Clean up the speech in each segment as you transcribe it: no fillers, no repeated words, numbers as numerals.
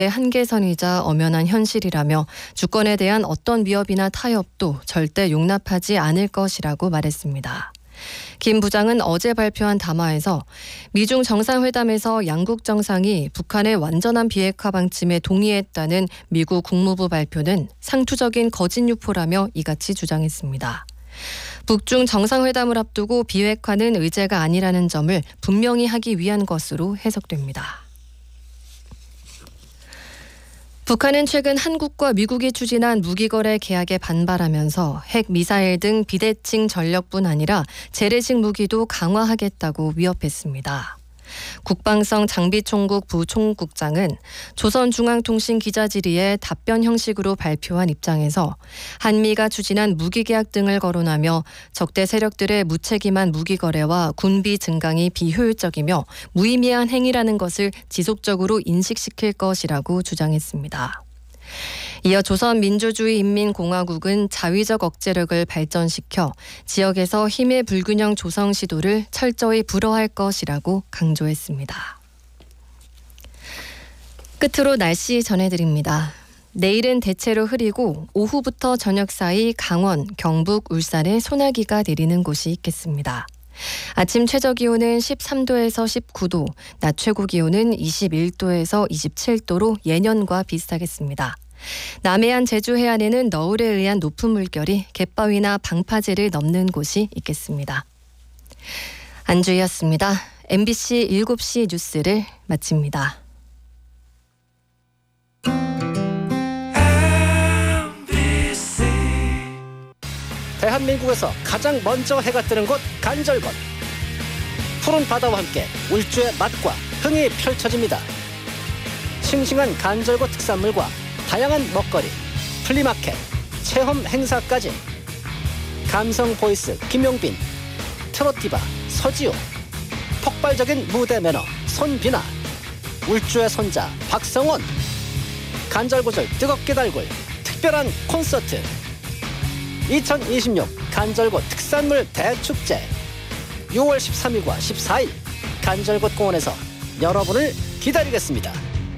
한계선이자 엄연한 현실이라며 주권에 대한 어떤 위협이나 타협도 절대 용납하지 않을 것이라고 말했습니다. 김 부장은 어제 발표한 담화에서 미중 정상회담에서 양국 정상이 북한의 완전한 비핵화 방침에 동의했다는 미국 국무부 발표는 상투적인 거짓 유포라며 이같이 주장했습니다. 북중 정상회담을 앞두고 비핵화는 의제가 아니라는 점을 분명히 하기 위한 것으로 해석됩니다. 북한은 최근 한국과 미국이 추진한 무기거래 계약에 반발하면서 핵, 미사일 등 비대칭 전력뿐 아니라 재래식 무기도 강화하겠다고 위협했습니다. 국방성 장비총국 부총국장은 조선중앙통신 기자질의에 답변 형식으로 발표한 입장에서 한미가 추진한 무기계약 등을 거론하며 적대 세력들의 무책임한 무기거래와 군비 증강이 비효율적이며 무의미한 행위라는 것을 지속적으로 인식시킬 것이라고 주장했습니다. 이어 조선민주주의인민공화국은 자위적 억제력을 발전시켜 지역에서 힘의 불균형 조성 시도를 철저히 불허할 것이라고 강조했습니다. 끝으로 날씨 전해드립니다. 내일은 대체로 흐리고 오후부터 저녁 사이 강원, 경북, 울산에 소나기가 내리는 곳이 있겠습니다. 아침 최저기온은 13도에서 19도, 낮 최고기온은 21도에서 27도로 예년과 비슷하겠습니다. 남해안 제주 해안에는 너울에 의한 높은 물결이 갯바위나 방파제를 넘는 곳이 있겠습니다. 안주희였습니다. MBC 7시 뉴스를 마칩니다. 대한민국에서 가장 먼저 해가 뜨는 곳 간절곶. 푸른 바다와 함께 울주의 맛과 흥이 펼쳐집니다. 싱싱한 간절곶 특산물과 다양한 먹거리, 플리마켓, 체험 행사까지. 감성 보이스 김용빈, 트로티바 서지호, 폭발적인 무대 매너 손비나, 울주의 손자 박성원, 간절곶을 뜨겁게 달굴 특별한 콘서트 2026 간절곶 특산물 대축제 6월 13일과 14일 간절곶 공원에서 여러분을 기다리겠습니다.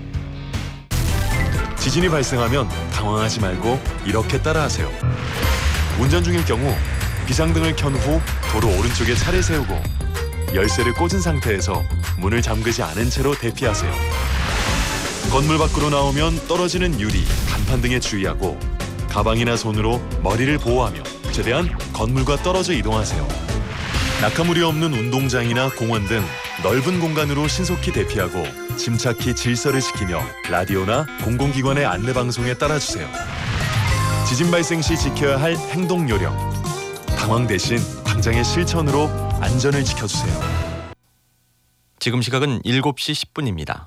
지진이 발생하면 당황하지 말고 이렇게 따라하세요. 운전 중일 경우 비상등을 켠 후 도로 오른쪽에 차를 세우고 열쇠를 꽂은 상태에서 문을 잠그지 않은 채로 대피하세요. 건물 밖으로 나오면 떨어지는 유리, 간판 등에 주의하고 가방이나 손으로 머리를 보호하며 최대한 건물과 떨어져 이동하세요. 낙하물이 없는 운동장이나 공원 등 넓은 공간으로 신속히 대피하고 침착히 질서를 지키며 라디오나 공공기관의 안내방송에 따라주세요. 지진 발생 시 지켜야 할 행동 요령. 당황 대신 당장의 실천으로 안전을 지켜주세요. 지금 시각은 7시 10분입니다.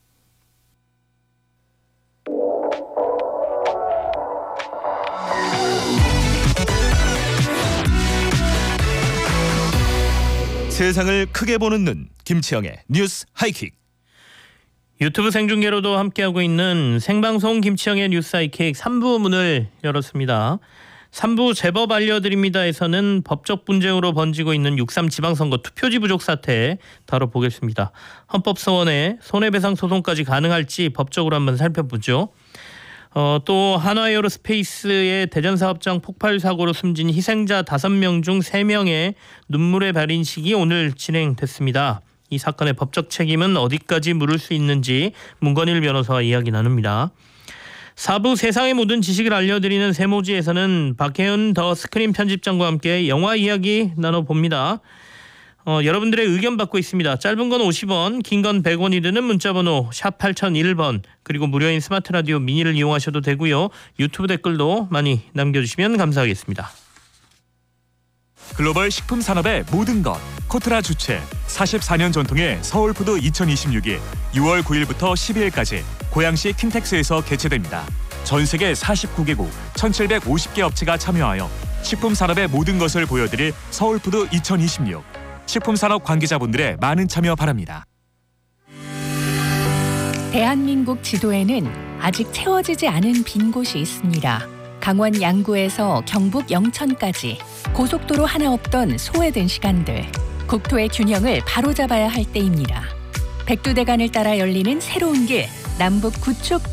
세상을 크게 보는 눈, 김치영의 뉴스 하이킥. 유튜브 생중계로도 함께하고 있는 생방송 김치영의 뉴스 하이킥 3부 문을 열었습니다. 3부 제법 알려드립니다에서는 법적 분쟁으로 번지고 있는 6.3 지방선거 투표지 부족 사태 다뤄보겠습니다. 헌법소원에 손해배상 소송까지 가능할지 법적으로 한번 살펴보죠. 또 한화에어로스페이스의 대전사업장 폭발 사고로 숨진 희생자 5명 중 3명의 눈물의 발인식이 오늘 진행됐습니다. 이 사건의 법적 책임은 어디까지 물을 수 있는지 문건일 변호사와 이야기 나눕니다. 4부 세상의 모든 지식을 알려드리는 세모지에서는 박혜은 더 스크린 편집장과 함께 영화 이야기 나눠봅니다. 여러분들의 의견 받고 있습니다. 짧은 건 50원, 긴 건 100원이 드는 문자번호 샵 8001번, 그리고 무료인 스마트 라디오 미니를 이용하셔도 되고요. 유튜브 댓글도 많이 남겨주시면 감사하겠습니다. 글로벌 식품 산업의 모든 것. 코트라 주최 44년 전통의 서울푸드 2026이 6월 9일부터 12일까지 고양시 킨텍스에서 개최됩니다. 전 세계 49개국 1,750개 업체가 참여하여 식품 산업의 모든 것을 보여드릴 서울푸드 2026. 식품산업 관계자분들의 많은 참여 바랍니다. 대한민국 지도에는 아직 채워지지 않은 빈 곳이 있습니다. 강원 양구에서 경북 영천까지 고속도로 하나 없던 소외된 시간들. 국토의 균형을 바로잡아야 할 때입니다. 백두대간을 따라 열리는 새로운 길, 남북 구축